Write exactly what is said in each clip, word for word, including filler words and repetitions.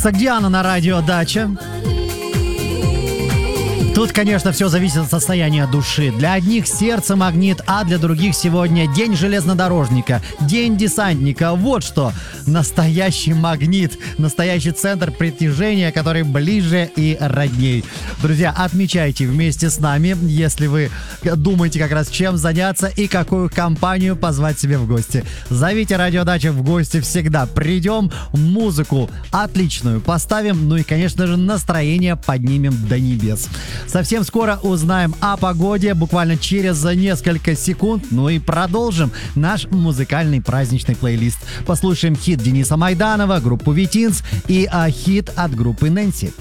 Согдиана на радио «Дача». Тут, конечно, все зависит от состояния души. Для одних сердце магнит, а для других сегодня день железнодорожника, день десантника. Вот что. Настоящий магнит, настоящий центр притяжения, который ближе и родней. Друзья, отмечайте вместе с нами, если вы думаете как раз чем заняться и какую компанию позвать себе в гости. Зовите «Радио Дача» в гости всегда. Придем, музыку отличную поставим, ну и, конечно же, настроение поднимем до небес. Совсем скоро узнаем о погоде, буквально через несколько секунд. Ну и продолжим наш музыкальный праздничный плейлист. Послушаем хит Дениса Майданова, группу Витинс и а, хит от группы Нэнси.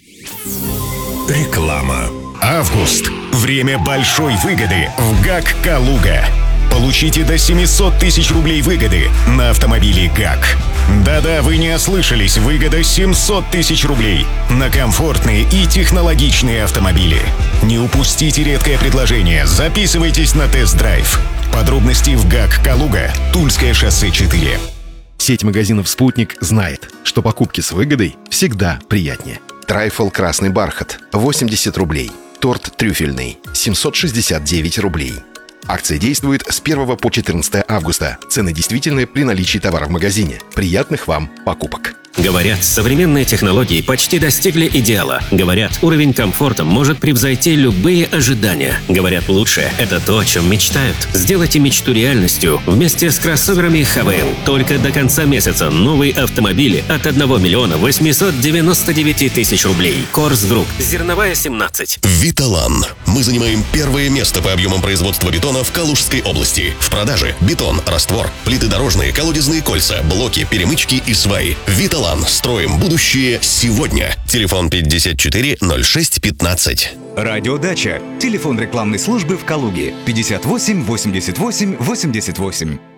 Реклама. Август. Время большой выгоды в ГАК «Калуга». Получите до семьсот тысяч рублей выгоды на автомобили ГАК. Да-да, вы не ослышались, выгода семьсот тысяч рублей на комфортные и технологичные автомобили. Не упустите редкое предложение, записывайтесь на тест-драйв. Подробности в ГАК «Калуга», Тульское шоссе четыре. Сеть магазинов «Спутник» знает, что покупки с выгодой всегда приятнее. Трайфл «Красный бархат» — восемьдесят рублей. Торт трюфельный — семьсот шестьдесят девять рублей. Акция действует с первого по четырнадцатое августа. Цены действительны при наличии товара в магазине. Приятных вам покупок! Говорят, современные технологии почти достигли идеала. Говорят, уровень комфорта может превзойти любые ожидания. Говорят, лучшее — это то, о чем мечтают. Сделайте мечту реальностью вместе с кроссоверами ХВЛ. Только до конца месяца новые автомобили от одного миллиона восемьсот девяносто девять тысяч рублей. Корс Групп. Зерновая, семнадцать. Виталан. Мы занимаем первое место по объемам производства бетона в Калужской области. В продаже бетон, раствор, плиты дорожные, колодезные кольца, блоки, перемычки и сваи. Виталан. Строим будущее сегодня. Телефон пятьдесят четыре ноль шесть пятнадцать. Радио Дача. Телефон рекламной службы в Калуге. пятьдесят восемь восемьдесят восемь восемьдесят восемь.